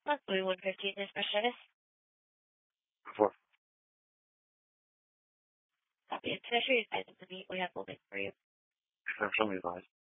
Luckily, 115 is Mercedes. Before. Copy. And today, show you guys the meet we have holding for you. Show me advice.